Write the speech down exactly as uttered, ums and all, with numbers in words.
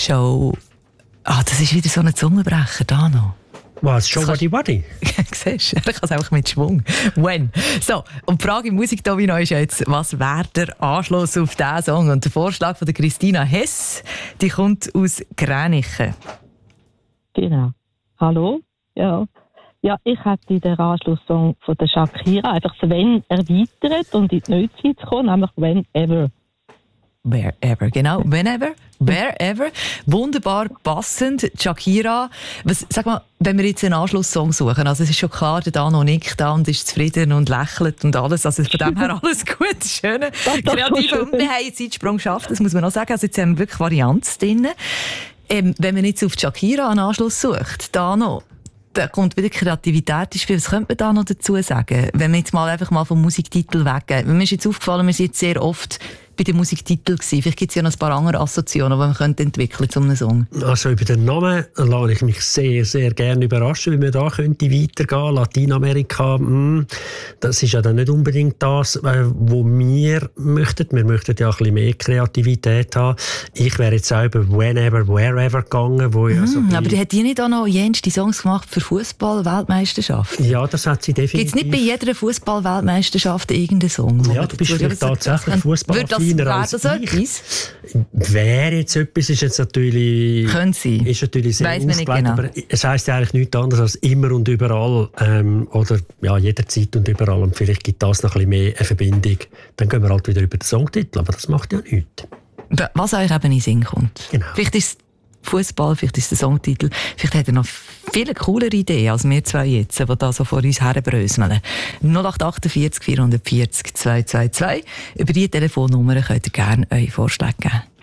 Show... Ah, das ist wieder so ein Zungenbrecher, da noch. Was? Show Waddy Waddy? Siehst du, er kann es einfach mit Schwung. When? So, und die Frage im Musikdomino ist ja jetzt, was wäre der Anschluss auf diesen Song? Und der Vorschlag von der Christina Hess, die kommt aus Gränichen. Genau. Hallo? Ja. Ja, ich hätte den Anschlusssong von der Shakira einfach so «Wenn» erweitert und in die Neuzeit zu kommen, nämlich «Whenever». Wherever, genau. Whenever, wherever. Wunderbar passend. Shakira. Was, sag mal, wenn wir jetzt einen Anschlusssong suchen, also es ist schon klar, der Dano nickt da und ist zufrieden und lächelt und alles. Also von dem her alles gut, schön. Kreativ. Und wir haben einen Zeitsprung geschafft, das muss man auch sagen. Also jetzt haben wir wirklich Varianz drin. Ähm, wenn man jetzt auf Shakira einen Anschluss sucht, Dano, da kommt wieder Kreativität ins Spiel. Was könnte man da noch dazu sagen? Wenn wir jetzt mal einfach mal vom Musiktitel weggehen. Mir ist jetzt aufgefallen, wir sind jetzt sehr oft bei den Musiktiteln gewesen. Vielleicht gibt es ja noch ein paar andere Assoziationen, die man könnte entwickeln zu einem Song. Also über den Namen lasse ich mich sehr, sehr gerne überraschen, wie man da könnte weitergehen. Lateinamerika, mh, das ist ja dann nicht unbedingt das, was wir möchten. Wir möchten ja ein bisschen mehr Kreativität haben. Ich wäre jetzt auch über Whenever, Wherever gegangen. Wo ja mm, so aber die hat die nicht auch noch jenste Songs gemacht für Fußball-Weltmeisterschaft? Ja, das hat sie definitiv. Gibt es nicht bei jeder Fußball-Weltmeisterschaft irgendeinen Song? Ja, du bist vielleicht tatsächlich Fußball. Wäre das etwas? Wäre jetzt etwas, ist jetzt natürlich, sein. Ist natürlich sehr Weiss man nicht genau. Aber es heisst ja eigentlich nichts anderes als immer und überall ähm, oder ja, jederzeit und überall. Und vielleicht gibt das noch ein bisschen mehr eine Verbindung. Dann gehen wir halt wieder über den Songtitel, aber das macht ja nichts. Was euch eben in den Sinn kommt. Genau. Vielleicht ist Fußball, vielleicht ist der Songtitel, vielleicht hat er noch viele coolere Ideen als wir zwei jetzt, die da so vor uns herbröseln. null acht acht vier vier vier vier zwei zwei zwei. Über diese Telefonnummer könnt ihr gerne eure Vorschläge geben.